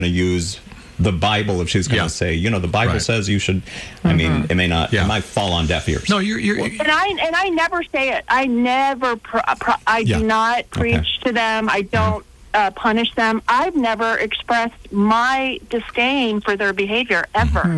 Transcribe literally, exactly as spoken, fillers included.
to use the Bible if she's going to Yeah. say, you know, the Bible Right. says you should. I mean, it may not. Yeah. It might fall on deaf ears. No, you're. you're And I and I never say it. I never. Pro, pro, I Yeah. do not preach to them. I don't uh, punish them. I've never expressed my disdain for their behavior ever.